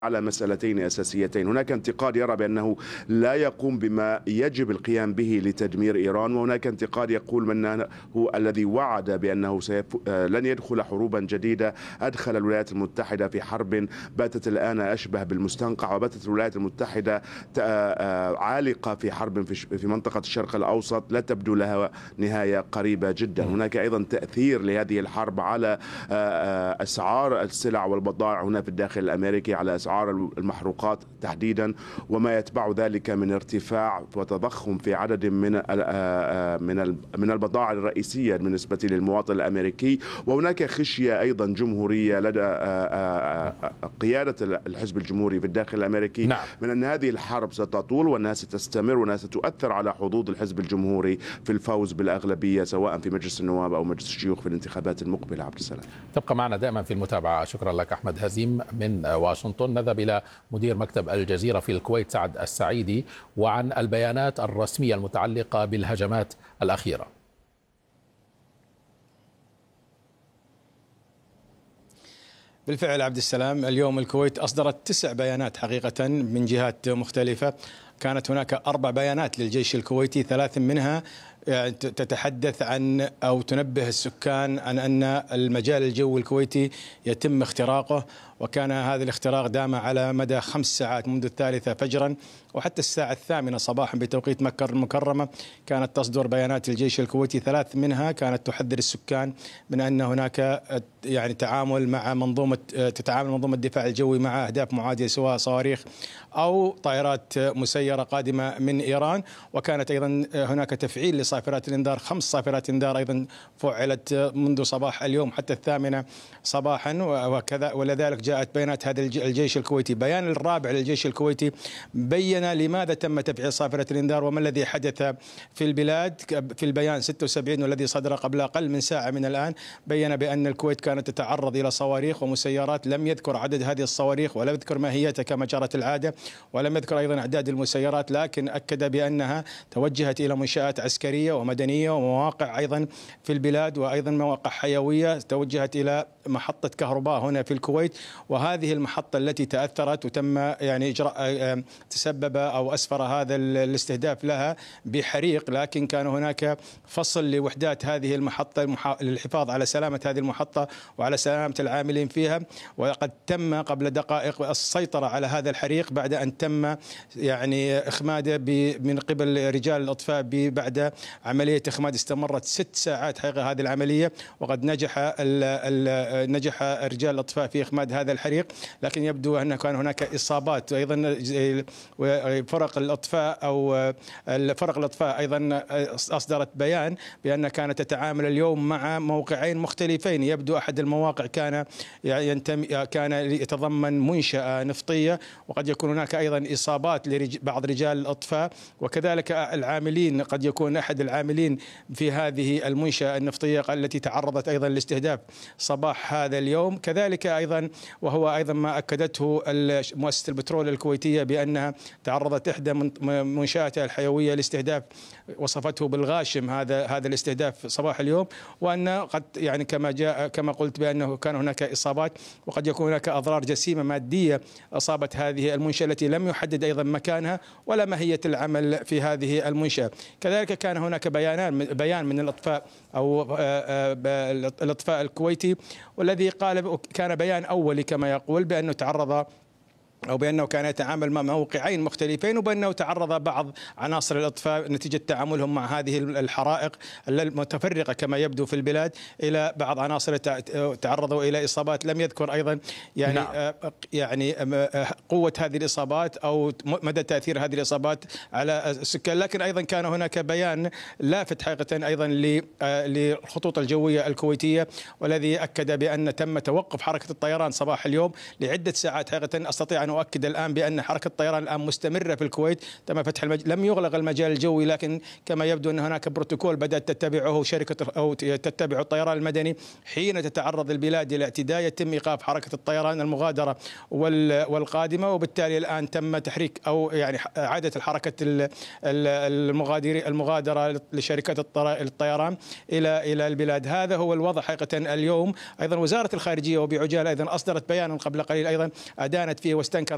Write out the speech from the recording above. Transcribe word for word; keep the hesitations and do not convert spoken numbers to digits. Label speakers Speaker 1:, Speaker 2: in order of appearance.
Speaker 1: على مسألتين أساسيتين. هناك انتقاد يرى بأنه لا يقوم بما يجب القيام به لتدمير إيران، وهناك انتقاد يقول من هو الذي وعد بأنه سيف... لن يدخل حروبا جديدة. أدخل الولايات المتحدة في حرب باتت الآن أشبه بالمستنقع، وباتت الولايات المتحدة عالقة في حرب في منطقة الشرق الأوسط لا تبدو لها نهاية قريبة جدا. هناك أيضا تأثير لهذه الحرب على أسعار السلع والبضائع هنا في الداخل الأمريكي، على أسعار المحروقات تحديدا، وما يتبع ذلك من ارتفاع وتضخم في عدد من من من البضائع الرئيسية بالنسبة للمواطن الأمريكي. وهناك خشية أيضا جمهورية لدى قيادة الحزب الجمهوري في الداخل الأمريكي نعم. من أن هذه الحرب ستطول وأنها ستستمر وأنها ستؤثر على حظوظ الحزب الجمهوري في الفوز بالأغلبية سواء في مجلس النواب أو مجلس الشيوخ في الانتخابات المقبلة. عبد السلام،
Speaker 2: تبقى معنا دائما في المتابعة. شكرا لك أحمد هزيم من واشنطن. نذهب إلى مدير مكتب الجزيرة في الكويت سعد السعيدي وعن البيانات الرسمية المتعلقة بالهجمات الأخيرة.
Speaker 3: بالفعل عبد السلام، اليوم الكويت أصدرت تسع بيانات حقيقة من جهات مختلفة. كانت هناك أربع بيانات للجيش الكويتي، ثلاث منها تتحدث عن أو تنبه السكان عن أن المجال الجوي الكويتي يتم اختراقه، وكان هذا الاختراق دام على مدى خمس ساعات منذ الثالثة فجرا وحتى الساعة الثامنة صباحا بتوقيت مكة المكرمة. كانت تصدر بيانات الجيش الكويتي، ثلاث منها كانت تحذر السكان من أن هناك يعني تعامل مع منظومة تتعامل منظومة الدفاع الجوي مع أهداف معادية سواء صواريخ أو طائرات مسيرة قادمة من إيران. وكانت أيضا هناك تفعيل لصافرات الإنذار، خمس صافرات إنذار أيضا فعلت منذ صباح اليوم حتى الثامنة صباحا وكذا. ولذلك جاءت بيانات هذا الجيش الكويتي. بيان الرابع للجيش الكويتي بين لماذا تم تفعيل صافرة الإنذار وما الذي حدث في البلاد. في البيان ستة وسبعين والذي صدر قبل أقل من ساعة من الآن بين بأن الكويت كانت تتعرض إلى صواريخ ومسيرات، لم يذكر عدد هذه الصواريخ ولا يذكر ماهيتها كما جرت العادة، ولم يذكر أيضا أعداد المسيرات، لكن أكد بأنها توجهت إلى منشآت عسكرية ومدنية ومواقع أيضا في البلاد، وأيضا مواقع حيوية. توجهت إلى محطة كهرباء هنا في الكويت، وهذه المحطة التي تأثرت وتم يعني إجراء تسبب أو أسفر هذا الاستهداف لها بحريق، لكن كان هناك فصل لوحدات هذه المحطة للحفاظ على سلامة هذه المحطة وعلى سلامة العاملين فيها. وقد تم قبل دقائق السيطرة على هذا الحريق بعد أن تم يعني إخماده من قبل رجال الإطفاء بعد عملية إخماد استمرت ست ساعات حقيقة هذه العملية، وقد نجح ال ال نجح رجال الإطفاء في إخماد هذا الحريق. لكن يبدو أن كان هناك إصابات، وأيضا فرق الإطفاء أو فرق الإطفاء أيضا أصدرت بيان بأن كانت تتعامل اليوم مع موقعين مختلفين. يبدو أحد المواقع كان ينتمي كان يتضمن منشأة نفطية، وقد يكون هناك أيضا إصابات لبعض رجال الإطفاء، وكذلك العاملين قد يكون أحد العاملين في هذه المنشأة النفطية التي تعرضت أيضا لاستهداف صباح هذا اليوم. كذلك أيضا وهو أيضا ما أكدته مؤسسة البترول الكويتية بأنها تعرضت إحدى منشآتها الحيوية لاستهداف وصفته بالغاشم هذا هذا الاستهداف صباح اليوم، وأن قد يعني كما جاء كما قلت بأنه كان هناك إصابات وقد يكون هناك أضرار جسيمة مادية أصابت هذه المنشأة التي لم يحدد أيضا مكانها ولا ماهية العمل في هذه المنشأة. كذلك كان هناك بيان بيان من الإطفاء أو الإطفاء الكويتي، والذي قال كان بيان أولي كما يقول بأنه تعرض أو بأنه كان يتعامل مع موقعين مختلفين، وبأنه تعرض بعض عناصر الإطفاء نتيجة تعاملهم مع هذه الحرائق المتفرقة كما يبدو في البلاد إلى بعض عناصر تعرضوا إلى إصابات. لم يذكر أيضا يعني نعم. يعني قوة هذه الإصابات أو مدى تأثير هذه الإصابات على السكان. لكن أيضا كان هناك بيان لافت حقيقة أيضا للخطوط الجوية الكويتية، والذي أكد بأن تم توقف حركة الطيران صباح اليوم لعدة ساعات. حقيقة أستطيع أن أؤكد الآن بأن حركة الطيران الآن مستمرة في الكويت. تم فتح المج... لم يغلق المجال الجوي، لكن كما يبدو أن هناك بروتوكول بدأت تتبعه شركة أو تتبع الطيران المدني حين تتعرض البلاد إلى اعتداء يتم إيقاف حركة الطيران المغادرة وال... والقادمة، وبالتالي الآن تم تحريك أو يعني عادة الحركة المغادرة المغادرة لشركات الطيران إلى إلى البلاد. هذا هو الوضع حقيقة اليوم. أيضا وزارة الخارجية وبعجالة أيضا أصدرت بيانا قبل قليل أيضا أدانت فيه واستنكرت